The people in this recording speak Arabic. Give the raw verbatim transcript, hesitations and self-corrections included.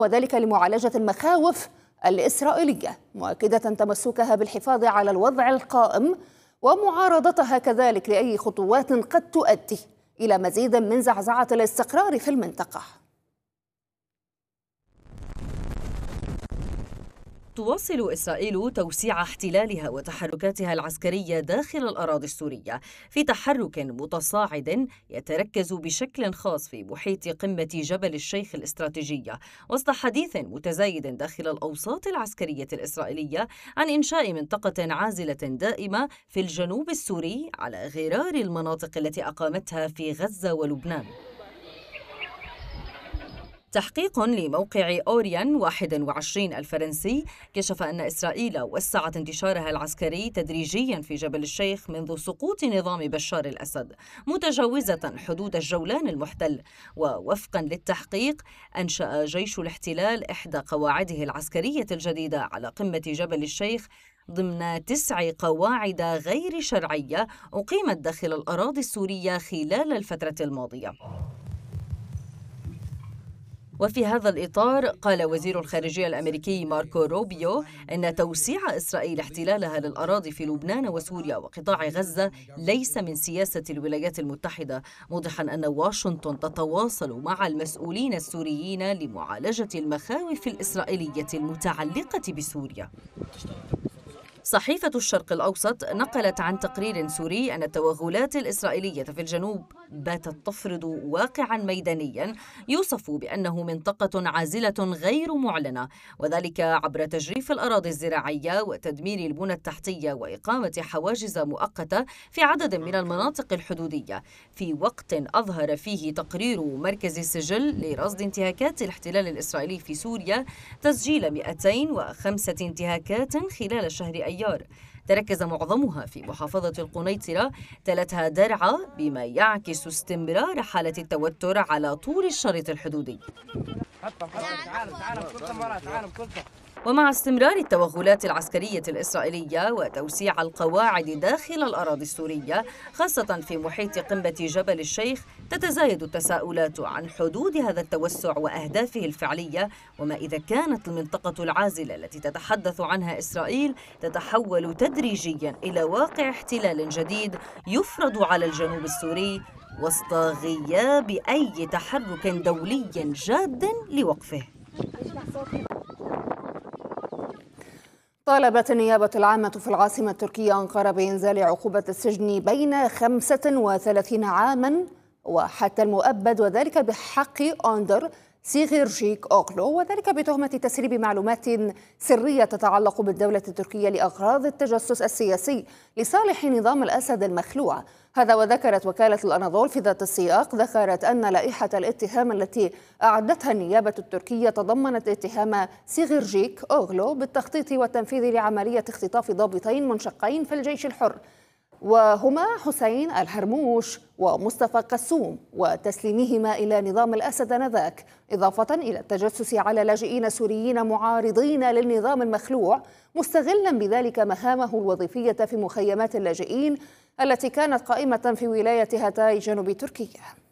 وذلك لمعالجة المخاوف الإسرائيلية، مؤكدة تمسكها بالحفاظ على الوضع القائم ومعارضتها كذلك لأي خطوات قد تؤدي إلى مزيد من زعزعة الاستقرار في المنطقة. تواصل إسرائيل توسيع احتلالها وتحركاتها العسكرية داخل الأراضي السورية في تحرك متصاعد يتركز بشكل خاص في محيط قمة جبل الشيخ الاستراتيجية، وسط حديث متزايد داخل الأوساط العسكرية الإسرائيلية عن إنشاء منطقة عازلة دائمة في الجنوب السوري على غرار المناطق التي أقامتها في غزة ولبنان. تحقيق لموقع أوريان واحد وعشرين الفرنسي كشف أن إسرائيل وسعت انتشارها العسكري تدريجيا في جبل الشيخ منذ سقوط نظام بشار الأسد، متجاوزة حدود الجولان المحتل. ووفقا للتحقيق أنشأ جيش الاحتلال إحدى قواعده العسكرية الجديدة على قمة جبل الشيخ ضمن تسع قواعد غير شرعية أقيمت داخل الأراضي السورية خلال الفترة الماضية. وفي هذا الإطار قال وزير الخارجية الأمريكي ماركو روبيو إن توسيع إسرائيل احتلالها للأراضي في لبنان وسوريا وقطاع غزة ليس من سياسة الولايات المتحدة، موضحا أن واشنطن تتواصل مع المسؤولين السوريين لمعالجة المخاوف الإسرائيلية المتعلقة بسوريا. صحيفة الشرق الأوسط نقلت عن تقرير سوري أن التوغلات الإسرائيلية في الجنوب باتت تفرض واقعا ميدانيا يوصف بأنه منطقة عازلة غير معلنة، وذلك عبر تجريف الأراضي الزراعية وتدمير البنى التحتية وإقامة حواجز مؤقتة في عدد من المناطق الحدودية، في وقت أظهر فيه تقرير مركز السجل لرصد انتهاكات الاحتلال الإسرائيلي في سوريا تسجيل مئتين وخمسة انتهاكات خلال شهر أيار تركز معظمها في محافظة القنيطرة، تلتها درعا، بما يعكس استمرار حالة التوتر على طول الشريط الحدودي. ومع استمرار التوغلات العسكرية الإسرائيلية وتوسيع القواعد داخل الأراضي السورية خاصة في محيط قمة جبل الشيخ، تتزايد التساؤلات عن حدود هذا التوسع وأهدافه الفعلية، وما إذا كانت المنطقة العازلة التي تتحدث عنها إسرائيل تتحول تدريجيا إلى واقع احتلال جديد يفرض على الجنوب السوري وسط غياب أي تحرك دولي جاد لوقفه. طالبت النيابة العامة في العاصمة التركية أنقرة بإنزال عقوبة السجن بين خمسة وثلاثين عاما وحتى المؤبد، وذلك بحق أندر سيغيرجيك أوغلو، وذلك بتهمة تسريب معلومات سرية تتعلق بالدولة التركية لأغراض التجسس السياسي لصالح نظام الأسد المخلوع. هذا وذكرت وكالة الأناضول في ذات السياق ذكرت أن لائحة الاتهام التي أعدتها النيابة التركية تضمنت اتهام سيغيرجيك أوغلو بالتخطيط والتنفيذ لعملية اختطاف ضابطين منشقين في الجيش الحر، وهما حسين الهرموش ومصطفى قسوم، وتسليمهما إلى نظام الأسد آنذاك، إضافة إلى التجسس على لاجئين سوريين معارضين للنظام المخلوع، مستغلا بذلك مهامه الوظيفية في مخيمات اللاجئين التي كانت قائمة في ولاية هاتاي جنوب تركيا.